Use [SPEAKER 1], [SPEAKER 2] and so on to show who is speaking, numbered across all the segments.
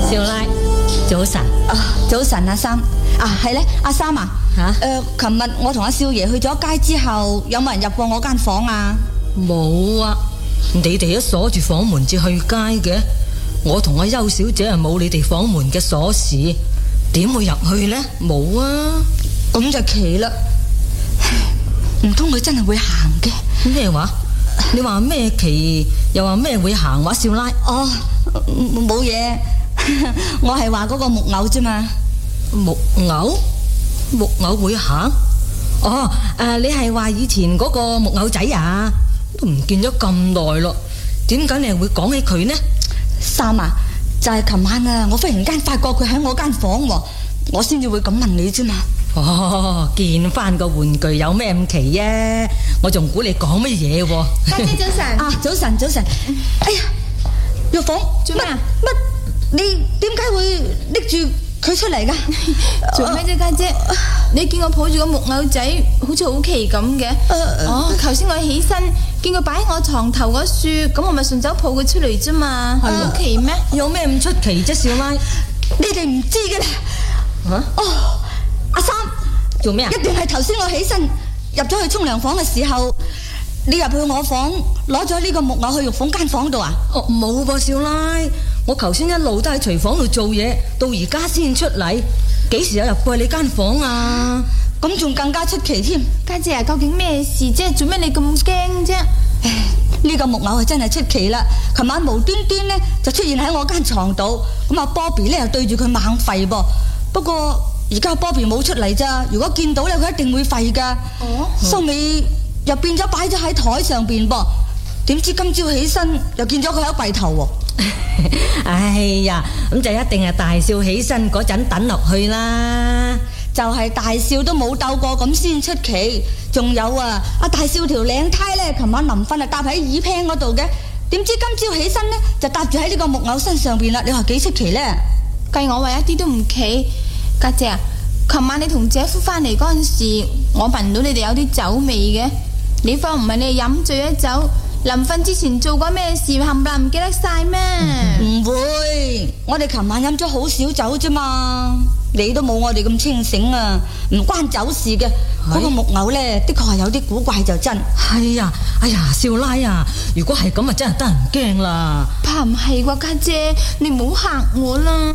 [SPEAKER 1] 少奶，早晨。
[SPEAKER 2] 早晨，阿三。係咧，阿三啊。琴日我同阿少爺去咗街之後，有冇人入過我間房啊？
[SPEAKER 1] 冇啊，你哋都鎖住房門至去街嘅。我同阿邱小姐係冇你哋房門嘅鎖匙，點會入去呢？冇啊。
[SPEAKER 2] 咁就奇啦，唔通佢真係會行嘅？
[SPEAKER 1] 咩話？你話咩奇？又話咩會行話？少奶。
[SPEAKER 2] 冇嘢，我係話嗰個木偶啫嘛。
[SPEAKER 1] 木偶？木偶會行？你係話以前嗰個木偶仔啊？都唔見咗咁耐咯，點解你係會講起佢呢？
[SPEAKER 2] 三啊，就係琴晚啊，我忽然間發覺佢喺我間房喎，我先至會咁問你啫嘛。
[SPEAKER 1] 見翻個玩具有咩咁奇啊？我仲估你講乜嘢喎？
[SPEAKER 3] 家姐早晨。
[SPEAKER 2] 早晨早晨。哎呀，玉鳳
[SPEAKER 3] 做咩啊？
[SPEAKER 2] 乜你點解會拎住佢出嚟噶？
[SPEAKER 3] 做咩啫，家姐？你見我抱住個木偶仔，好似好奇咁嘅。頭先我起身見佢擺喺我床頭嗰樹，咁我咪順手抱佢出嚟啫嘛。好奇咩？
[SPEAKER 1] 有咩咁出奇啫，少奶？
[SPEAKER 2] 你哋唔知嘅啦。阿三，
[SPEAKER 1] 做咩啊？
[SPEAKER 2] 一定係頭先我起身入咗去沖涼房嘅時候，你入去我房攞咗呢個木偶去玉鳳間房度啊？
[SPEAKER 1] 冇噃，少奶，我頭先一路都喺廚房度做嘢，到而家先出嚟，幾時有入過你間房啊？
[SPEAKER 2] 咁仲更加出奇添。
[SPEAKER 3] 家姐啊，究竟咩事啫？做咩你咁驚啫？
[SPEAKER 2] 呢個木偶係真係出奇啦！琴晚無端端呢就出現喺我間床度，咁阿 Bobby 呢又對住佢猛吠噃。不過而家 Bobby 冇出嚟咋，如果見到咧佢一定會吠噶。收尾又變咗擺咗喺台上邊噃，點知今朝起身又見咗佢喺櫃頭喎。
[SPEAKER 1] 哎呀，咁就一定係大笑起身嗰陣等落去啦。
[SPEAKER 2] 就係大笑都冇鬥過咁先出奇。仲有啊，阿大少條領呔咧，琴晚臨瞓啊搭喺耳屏嗰度嘅，點知今朝起身咧就搭住喺呢個木偶身上邊啦。你話幾出奇咧？
[SPEAKER 3] 計我話一啲都唔奇。家姐啊，琴晚你同姐夫翻嚟嗰陣時，我聞到你哋有啲酒味嘅。你方唔係你哋飲醉咗酒，臨瞓之前做過咩事，冚唪唥唔記得晒咩？
[SPEAKER 2] 唔會，我哋琴晚飲咗好少酒啫嘛。你都冇我哋咁清醒啊，唔關酒事嘅。嗰個木偶呢，的確係有啲古怪就真。
[SPEAKER 1] 係啊，哎呀，少奶啊，如果係咁啊，真係得人驚啦。
[SPEAKER 3] 怕唔係啩，家姐，你唔好嚇我啦。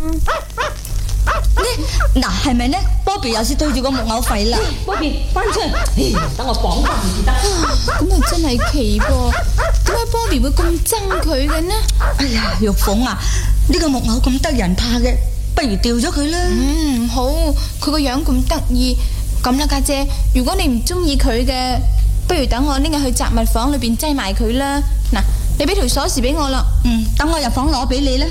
[SPEAKER 2] 嗱，係咪呢 ？Bobby 又是對住個木偶吠啦。
[SPEAKER 1] Bobby 翻出嚟，等我綁翻唔得。
[SPEAKER 3] 咁啊真係奇噃，點解 Bobby 會咁憎佢嘅呢？
[SPEAKER 2] 哎呀，玉鳳啊，呢個木偶咁得人怕嘅，不如掉咗佢啦。
[SPEAKER 3] 唔好，佢個樣咁得意。咁啦，家姐，如果你唔中意佢嘅，不如等我拎佢去雜物房裏邊擠埋佢啦。嗱，你俾條鎖匙俾我啦。
[SPEAKER 2] 等我入房攞俾你啦。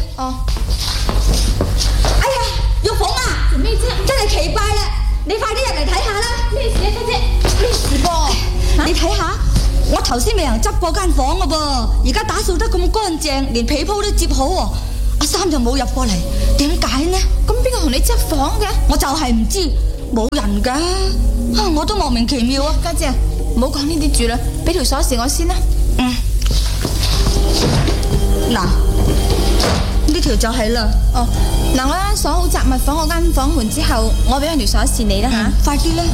[SPEAKER 2] 哎呀，玉鳳啊，
[SPEAKER 3] 做咩啫？
[SPEAKER 2] 真係奇怪啦！你快啲入嚟睇下啦。
[SPEAKER 3] 咩事啊，家姐？咩事噃？
[SPEAKER 2] 你睇下，我頭先未人執過間房噶噃，而家打掃得咁乾淨，連被鋪都摺好喎。阿三就冇入過嚟，點解呢？
[SPEAKER 3] 咁邊個同你執房嘅？
[SPEAKER 2] 我就係唔知，冇人噶。我都莫名其妙啊。
[SPEAKER 3] 家姐，唔好講呢啲住啦，俾條鎖匙我先啦。
[SPEAKER 2] 嗱，呢條就係啦。
[SPEAKER 3] 嗱，我鎖好雜物房嗰間房門之後，我俾條鎖匙你啦吓。
[SPEAKER 2] 快啲啦。